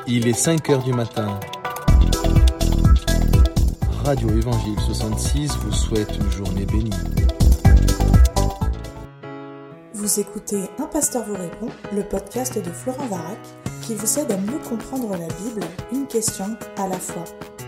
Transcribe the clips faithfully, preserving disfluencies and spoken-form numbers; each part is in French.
Il est cinq heures du matin. Radio Évangile soixante-six vous souhaite une journée bénie. Vous écoutez Un pasteur vous répond, le podcast de Florent Varac, qui vous aide à mieux comprendre la Bible, une question à la fois.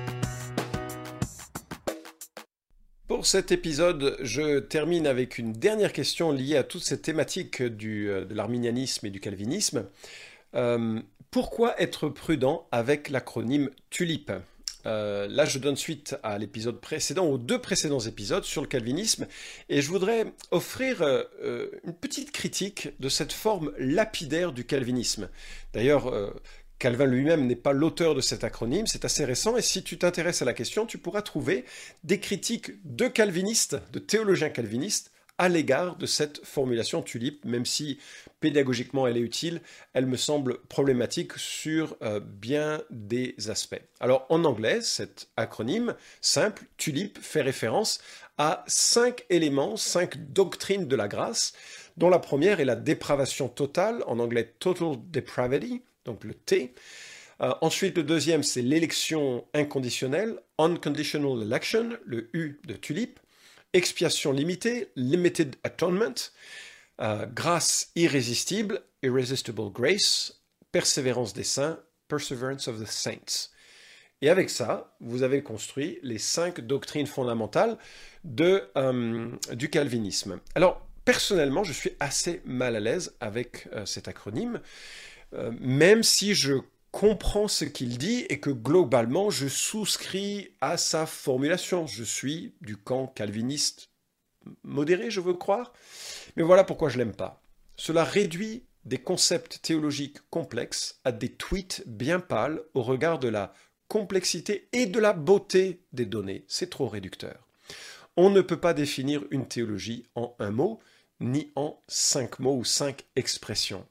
Pour cet épisode, je termine avec une dernière question liée à toute cette thématique du, de l'arminianisme et du calvinisme. Euh, pourquoi être prudent avec l'acronyme TULIP ? Euh, là, je donne suite à l'épisode précédent, aux deux précédents épisodes sur le calvinisme, et je voudrais offrir euh, une petite critique de cette forme lapidaire du calvinisme. D'ailleurs, euh, Calvin lui-même n'est pas l'auteur de cet acronyme, c'est assez récent, et si tu t'intéresses à la question, tu pourras trouver des critiques de calvinistes, de théologiens calvinistes, à l'égard de cette formulation tulipe, même si pédagogiquement elle est utile, elle me semble problématique sur euh, bien des aspects. Alors en anglais, cet acronyme simple, tulipe, fait référence à cinq éléments, cinq doctrines de la grâce, dont la première est la dépravation totale, en anglais total depravity, donc le T. Euh, ensuite, le deuxième, c'est l'élection inconditionnelle, unconditional election, le U de tulipe. Expiation limitée, limited atonement. Euh, grâce irrésistible, irresistible grace. Persévérance des saints, perseverance of the saints. Et avec ça, vous avez construit les cinq doctrines fondamentales de, euh, du calvinisme. Alors, personnellement, je suis assez mal à l'aise avec euh, cet acronyme, euh, même si je comprends ce qu'il dit et que globalement, je souscris à sa formulation. Je suis du camp calviniste modéré, je veux croire. Mais voilà pourquoi je l'aime pas. Cela réduit des concepts théologiques complexes à des tweets bien pâles au regard de la complexité et de la beauté des données. C'est trop réducteur. On ne peut pas définir une théologie en un mot, ni en cinq mots ou cinq expressions.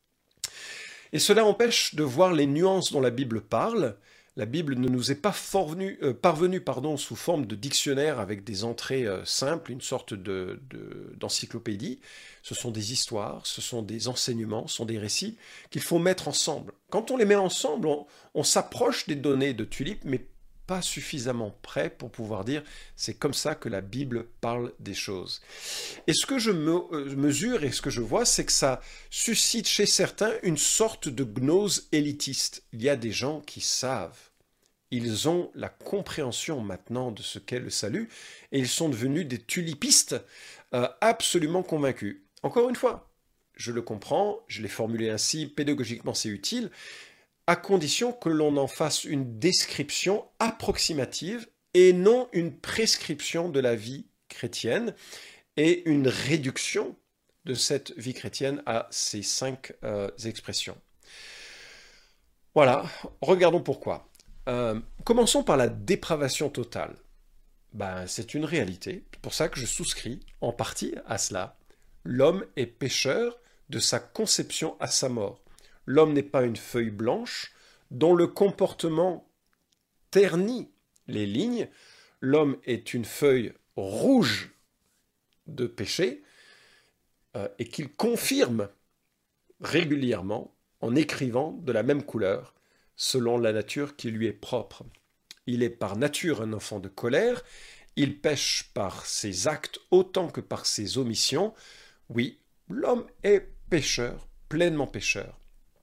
Et cela empêche de voir les nuances dont la Bible parle. La Bible ne nous est pas forvenue, euh, parvenue pardon, sous forme de dictionnaire avec des entrées euh, simples, une sorte de, de, d'encyclopédie. Ce sont des histoires, ce sont des enseignements, ce sont des récits qu'il faut mettre ensemble. Quand on les met ensemble, on, on s'approche des données de Tulipe, mais pas suffisamment près pour pouvoir dire c'est comme ça que la Bible parle des choses. Et ce que je me, euh, mesure et ce que je vois, c'est que ça suscite chez certains une sorte de gnose élitiste. Il y a des gens qui savent. Ils ont la compréhension maintenant de ce qu'est le salut et ils sont devenus des tulipistes euh, absolument convaincus. Encore une fois, je le comprends, je l'ai formulé ainsi, pédagogiquement c'est utile, à condition que l'on en fasse une description approximative et non une prescription de la vie chrétienne et une réduction de cette vie chrétienne à ces cinq euh, expressions. Voilà, regardons pourquoi. Euh, commençons par la dépravation totale. Ben, c'est une réalité, c'est pour ça que je souscris en partie à cela. L'homme est pécheur de sa conception à sa mort. L'homme n'est pas une feuille blanche dont le comportement ternit les lignes. L'homme est une feuille rouge de péché euh, et qu'il confirme régulièrement en écrivant de la même couleur selon la nature qui lui est propre. Il est par nature un enfant de colère, il pêche par ses actes autant que par ses omissions. Oui, l'homme est pécheur, pleinement pécheur.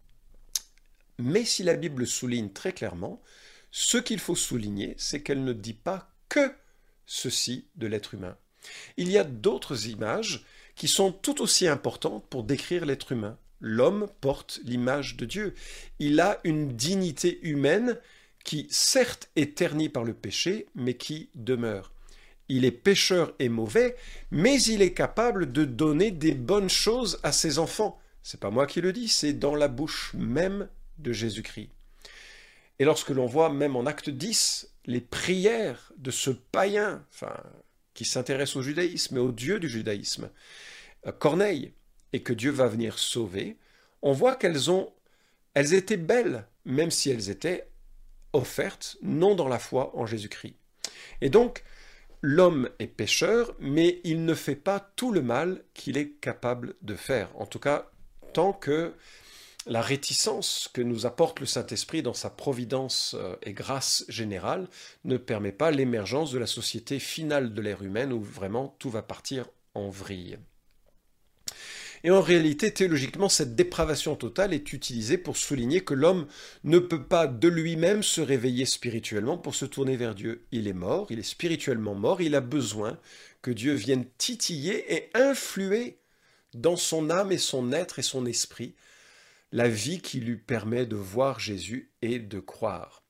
Mais si la Bible souligne très clairement, ce qu'il faut souligner, c'est qu'elle ne dit pas que ceci de l'être humain. Il y a d'autres images qui sont tout aussi importantes pour décrire l'être humain. L'homme porte l'image de Dieu. Il a une dignité humaine qui, certes, est ternie par le péché, mais qui demeure. Il est pécheur et mauvais, mais il est capable de donner des bonnes choses à ses enfants. C'est pas moi qui le dis, c'est dans la bouche même de Jésus-Christ. Et lorsque l'on voit même en acte dix les prières de ce païen, enfin, qui s'intéresse au judaïsme et au Dieu du judaïsme, Corneille, et que Dieu va venir sauver, on voit qu'elles ont, elles étaient belles, même si elles étaient offertes non dans la foi en Jésus-Christ. Et donc, l'homme est pécheur, mais il ne fait pas tout le mal qu'il est capable de faire. En tout cas, tant que la réticence que nous apporte le Saint-Esprit dans sa providence et grâce générale ne permet pas l'émergence de la société finale de l'ère humaine où vraiment tout va partir en vrille. Et en réalité, théologiquement, cette dépravation totale est utilisée pour souligner que l'homme ne peut pas de lui-même se réveiller spirituellement pour se tourner vers Dieu. Il est mort, il est spirituellement mort, il a besoin que Dieu vienne titiller et influer dans son âme et son être et son esprit la vie qui lui permet de voir Jésus et de croire.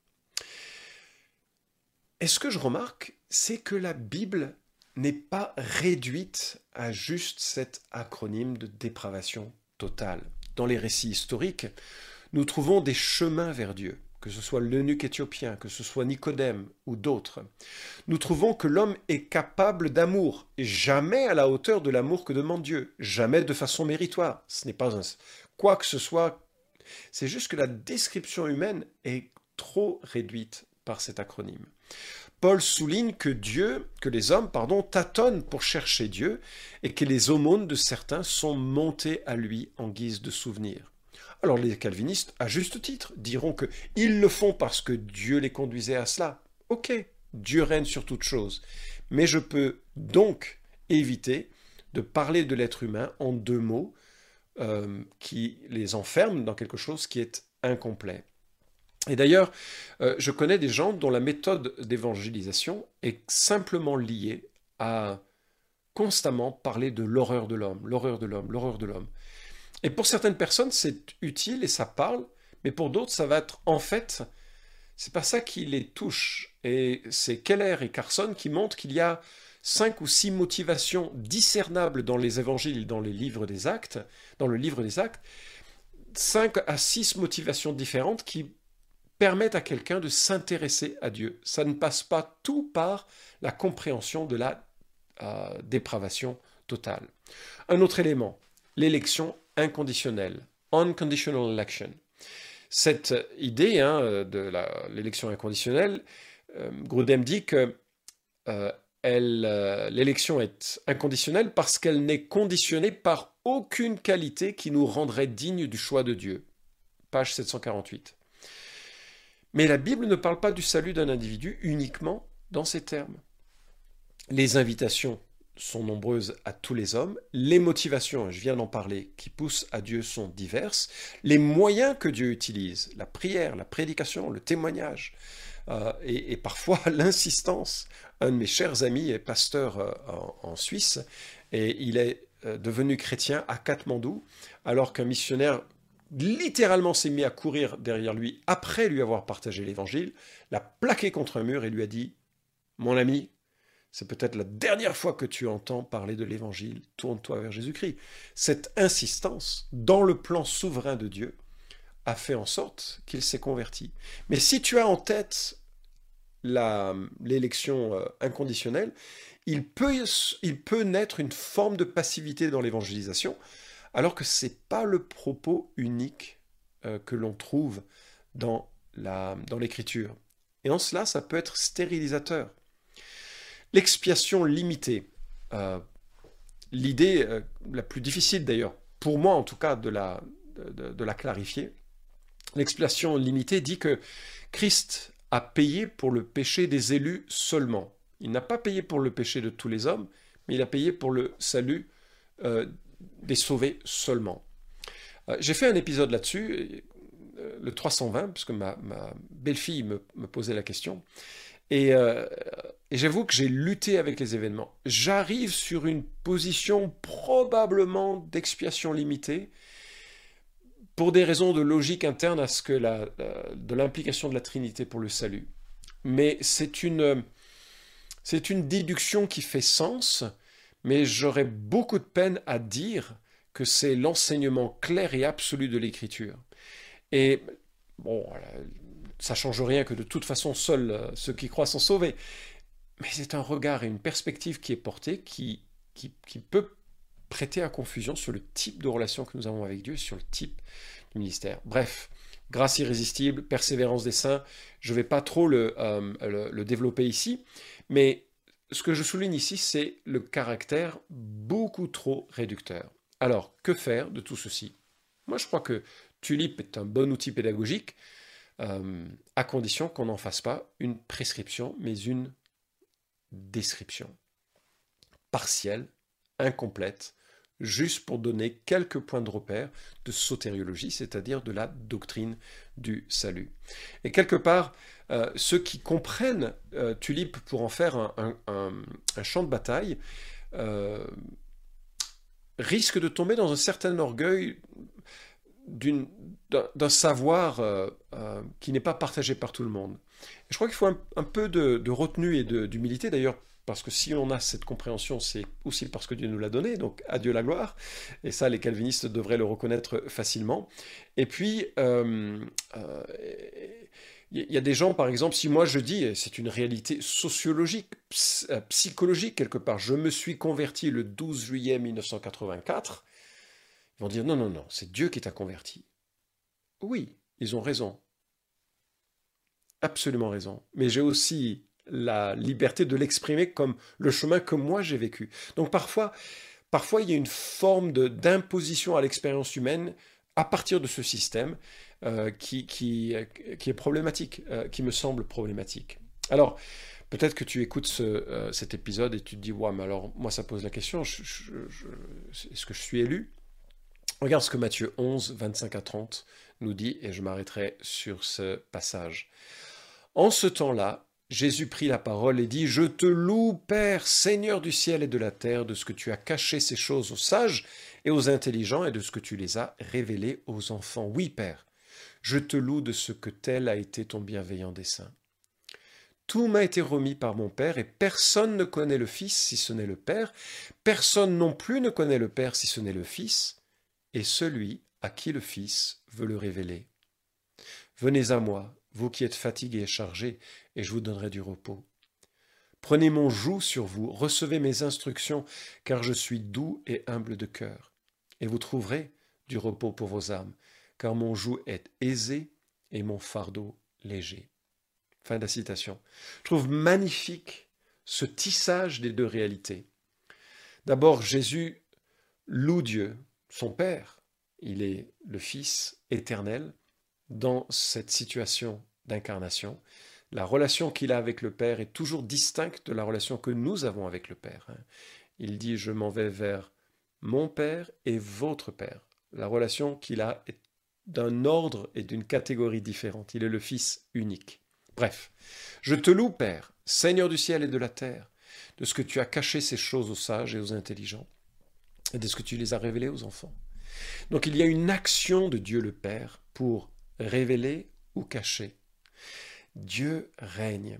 Et ce que je remarque, c'est que la Bible n'est pas réduite à juste cet acronyme de dépravation totale. Dans les récits historiques, nous trouvons des chemins vers Dieu, que ce soit l'eunuque éthiopien, que ce soit Nicodème ou d'autres. Nous trouvons que l'homme est capable d'amour, et jamais à la hauteur de l'amour que demande Dieu, jamais de façon méritoire. Ce n'est pas un... quoi que ce soit, c'est juste que la description humaine est trop réduite par cet acronyme. Paul souligne que Dieu, que les hommes, pardon, tâtonnent pour chercher Dieu et que les aumônes de certains sont montées à lui en guise de souvenir. Alors les calvinistes, à juste titre, diront qu'ils le font parce que Dieu les conduisait à cela. Ok, Dieu règne sur toute chose. Mais je peux donc éviter de parler de l'être humain en deux mots euh, qui les enferment dans quelque chose qui est incomplet. Et d'ailleurs, euh, je connais des gens dont la méthode d'évangélisation est simplement liée à constamment parler de l'horreur de l'homme, l'horreur de l'homme, l'horreur de l'homme. Et pour certaines personnes, c'est utile et ça parle, mais pour d'autres, ça va être en fait, c'est pas ça qui les touche. Et c'est Keller et Carson qui montrent qu'il y a cinq ou six motivations discernables dans les évangiles, dans les livres des actes, dans le livre des actes, cinq à six motivations différentes qui permettent à quelqu'un de s'intéresser à Dieu. Ça ne passe pas tout par la compréhension de la euh, dépravation totale. Un autre élément, l'élection inconditionnelle, unconditional election. Cette idée hein, de la, l'élection inconditionnelle, euh, Grudem dit que euh, elle, euh, l'élection est inconditionnelle parce qu'elle n'est conditionnée par aucune qualité qui nous rendrait dignes du choix de Dieu. Page sept cent quarante-huit. Mais la Bible ne parle pas du salut d'un individu uniquement dans ces termes. Les invitations sont nombreuses à tous les hommes, les motivations, je viens d'en parler, qui poussent à Dieu sont diverses, les moyens que Dieu utilise, la prière, la prédication, le témoignage, euh, et, et parfois l'insistance. Un de mes chers amis est pasteur euh, en, en Suisse, et il est euh, devenu chrétien à Katmandou, alors qu'un missionnaire littéralement s'est mis à courir derrière lui après lui avoir partagé l'évangile, l'a plaqué contre un mur et lui a dit « Mon ami, c'est peut-être la dernière fois que tu entends parler de l'évangile, tourne-toi vers Jésus-Christ. » Cette insistance dans le plan souverain de Dieu a fait en sorte qu'il s'est converti. Mais si tu as en tête la, l'élection euh, inconditionnelle, il peut, il peut naître une forme de passivité dans l'évangélisation, alors que ce n'est pas le propos unique euh, que l'on trouve dans, la, dans l'Écriture. Et en cela, ça peut être stérilisateur. L'expiation limitée, euh, l'idée euh, la plus difficile d'ailleurs, pour moi en tout cas, de la, de, de la clarifier, l'expiation limitée dit que Christ a payé pour le péché des élus seulement. Il n'a pas payé pour le péché de tous les hommes, mais il a payé pour le salut euh, des sauvés seulement. Euh, j'ai fait un épisode là-dessus, euh, le trois cent vingt, parce que ma, ma belle-fille me, me posait la question, et, euh, et j'avoue que j'ai lutté avec les événements. J'arrive sur une position probablement d'expiation limitée, pour des raisons de logique interne à ce que la, la, de l'implication de la Trinité pour le salut. Mais c'est une, c'est une déduction qui fait sens, mais j'aurais beaucoup de peine à dire que c'est l'enseignement clair et absolu de l'Écriture. Et bon, ça ne change rien que de toute façon, seuls ceux qui croient sont sauvés. Mais c'est un regard et une perspective qui est portée qui, qui, qui peut prêter à confusion sur le type de relation que nous avons avec Dieu, sur le type du ministère. Bref, grâce irrésistible, persévérance des saints, je ne vais pas trop le, euh, le, le développer ici, mais ce que je souligne ici, c'est le caractère beaucoup trop réducteur. Alors, que faire de tout ceci? Moi, je crois que Tulip est un bon outil pédagogique, euh, à condition qu'on n'en fasse pas une prescription, mais une description partielle, incomplète, juste pour donner quelques points de repère de sotériologie, c'est-à-dire de la doctrine du salut. Et quelque part, euh, ceux qui comprennent euh, Tulip pour en faire un, un, un, un champ de bataille euh, risquent de tomber dans un certain orgueil d'une, d'un, d'un savoir euh, euh, qui n'est pas partagé par tout le monde. Et je crois qu'il faut un, un peu de, de retenue et de, d'humilité, d'ailleurs, parce que si on a cette compréhension, c'est aussi parce que Dieu nous l'a donné, donc à Dieu la gloire. Et ça, les calvinistes devraient le reconnaître facilement. Et puis, euh, euh, il y a des gens, par exemple, si moi je dis, et c'est une réalité sociologique, psychologique quelque part, je me suis converti le douze juillet mille neuf cent quatre-vingt-quatre, ils vont dire non, non, non, c'est Dieu qui t'a converti. Oui, ils ont raison. Absolument raison. Mais j'ai aussi la liberté de l'exprimer comme le chemin que moi j'ai vécu. Donc parfois, parfois il y a une forme de, d'imposition à l'expérience humaine à partir de ce système euh, qui, qui, qui est problématique, euh, qui me semble problématique. Alors, peut-être que tu écoutes ce, euh, cet épisode et tu te dis, ouais, mais alors moi ça pose la question, je, je, je, est-ce que je suis élu ? Regarde ce que Matthieu onze, vingt-cinq à trente nous dit, et je m'arrêterai sur ce passage. En ce temps-là, Jésus prit la parole et dit « Je te loue, Père, Seigneur du ciel et de la terre, de ce que tu as caché ces choses aux sages et aux intelligents et de ce que tu les as révélées aux enfants. Oui, Père, je te loue de ce que tel a été ton bienveillant dessein. Tout m'a été remis par mon Père et personne ne connaît le Fils si ce n'est le Père. Personne non plus ne connaît le Père si ce n'est le Fils et celui à qui le Fils veut le révéler. Venez à moi, vous qui êtes fatigués et chargés, et je vous donnerai du repos. Prenez mon joug sur vous, recevez mes instructions, car je suis doux et humble de cœur. Et vous trouverez du repos pour vos âmes, car mon joug est aisé et mon fardeau léger. » Fin de la citation. Je trouve magnifique ce tissage des deux réalités. D'abord, Jésus loue Dieu, son Père. Il est le Fils éternel dans cette situation d'incarnation. La relation qu'il a avec le Père est toujours distincte de la relation que nous avons avec le Père. Il dit « Je m'en vais vers mon Père et votre Père ». La relation qu'il a est d'un ordre et d'une catégorie différente. Il est le Fils unique. Bref, « Je te loue, Père, Seigneur du ciel et de la terre, de ce que tu as caché ces choses aux sages et aux intelligents, et de ce que tu les as révélées aux enfants. » Donc il y a une action de Dieu le Père pour révéler ou cacher. Dieu règne.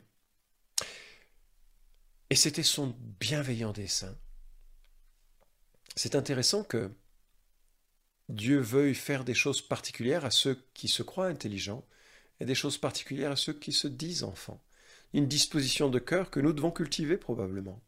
Et c'était son bienveillant dessein. C'est intéressant que Dieu veuille faire des choses particulières à ceux qui se croient intelligents et des choses particulières à ceux qui se disent enfants. Une disposition de cœur que nous devons cultiver probablement.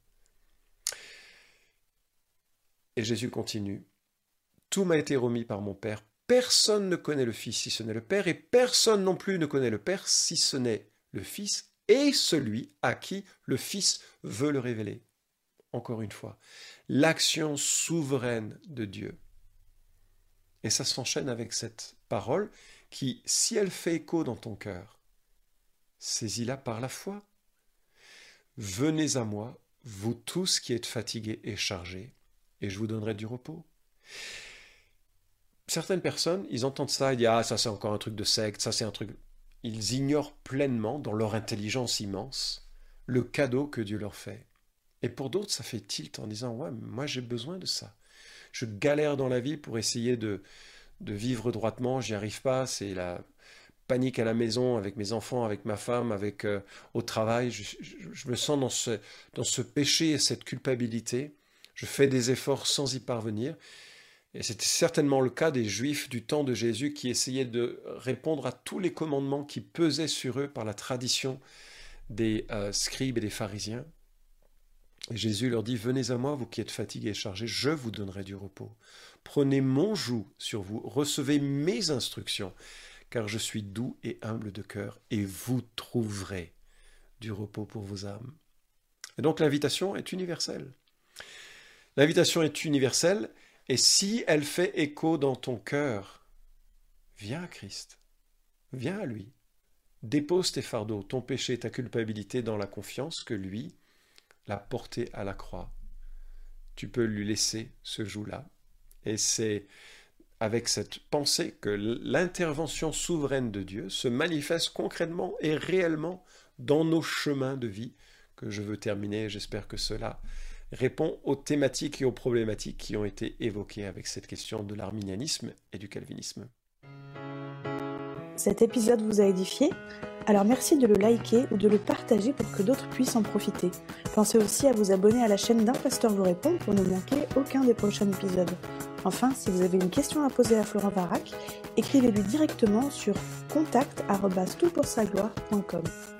Et Jésus continue. « Tout m'a été remis par mon Père. Personne ne connaît le Fils si ce n'est le Père, et personne non plus ne connaît le Père si ce n'est le Fils et celui à qui le Fils veut le révéler. » Encore une fois, l'action souveraine de Dieu. Et ça s'enchaîne avec cette parole qui, si elle fait écho dans ton cœur, saisis-la par la foi. « Venez à moi, vous tous qui êtes fatigués et chargés, et je vous donnerai du repos. » Certaines personnes, ils entendent ça, ils disent « Ah, ça c'est encore un truc de secte, ça c'est un truc... » Ils ignorent pleinement, dans leur intelligence immense, le cadeau que Dieu leur fait. Et pour d'autres, ça fait tilt en disant « Ouais, moi j'ai besoin de ça. Je galère dans la vie pour essayer de, de vivre droitement, j'y arrive pas, c'est la panique à la maison, avec mes enfants, avec ma femme, avec euh, au travail. Je, je, je me sens dans ce, dans ce péché et cette culpabilité. Je fais des efforts sans y parvenir. » Et c'était certainement le cas des Juifs du temps de Jésus qui essayaient de répondre à tous les commandements qui pesaient sur eux par la tradition des euh, scribes et des pharisiens. Et Jésus leur dit « Venez à moi, vous qui êtes fatigués et chargés, je vous donnerai du repos. Prenez mon joug sur vous, recevez mes instructions, car je suis doux et humble de cœur, et vous trouverez du repos pour vos âmes. » Et donc l'invitation est universelle. L'invitation est universelle, et si elle fait écho dans ton cœur, viens à Christ, viens à lui. Dépose tes fardeaux, ton péché, ta culpabilité dans la confiance que lui l'a porté à la croix. Tu peux lui laisser ce joug-là. Et c'est avec cette pensée que l'intervention souveraine de Dieu se manifeste concrètement et réellement dans nos chemins de vie que je veux terminer. J'espère que cela répond aux thématiques et aux problématiques qui ont été évoquées avec cette question de l'arminianisme et du calvinisme. Cet épisode vous a édifié ? Alors merci de le liker ou de le partager pour que d'autres puissent en profiter. Pensez aussi à vous abonner à la chaîne d'Un Pasteur vous répond pour ne manquer aucun des prochains épisodes. Enfin, si vous avez une question à poser à Florent Varac, écrivez-lui directement sur contact arobase tout pour sa gloire point com.